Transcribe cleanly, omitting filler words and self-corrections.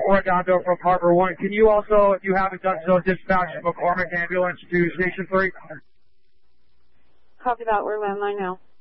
Redondo from Harbor 1. Can you also, if you haven't done so, dispatch McCormick Ambulance to Station 3? Copy that. We're landline now.